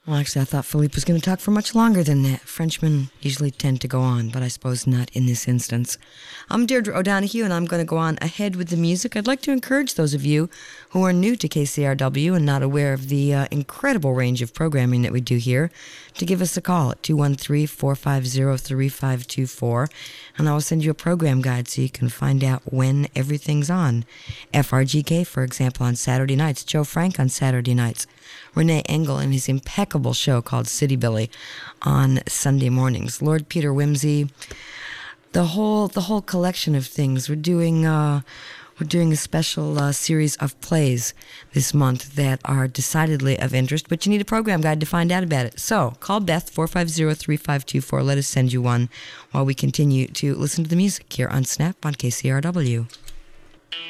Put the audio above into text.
Well, actually, I thought Philippe was going to talk for much longer than that. Frenchmen usually tend to go on, but I suppose not in this instance. I'm Deirdre O'Donoghue, and I'm going to go on ahead with the music. I'd like to encourage those of you who are new to KCRW and not aware of the incredible range of programming that we do here to give us a call at 213-450-3524, and I will send you a program guide so you can find out when everything's on. FRGK, for example, on Saturday nights. Joe Frank on Saturday nights. Renee Engel and his impeccable show called City Billy on Sunday mornings. Lord Peter Wimsey, the whole collection of things. We're doing a special series of plays this month that are decidedly of interest, but you need a program guide to find out about it. So call Beth 450-3524. Let us send you one while we continue to listen to the music here on Snap on KCRW.